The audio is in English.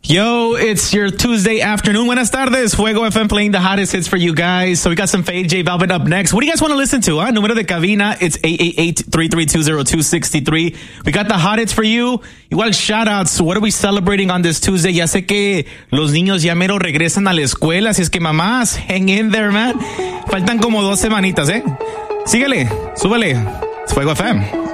Yo, it's your Tuesday afternoon. Buenas tardes. Fuego FM playing the hottest hits for you guys. So we got some Fade J Balvin up next. What do you guys want to listen to? Número de cabina, it's 888-332-0263. We got the hot hits for you. Igual shout-outs. What are we celebrating on this Tuesday? Ya sé que los niños ya mero regresan a la escuela. Así es que mamás, hang in there, man. Faltan como 2 semanitas, ¿eh? Síguele, súbele. Es Fuego FM.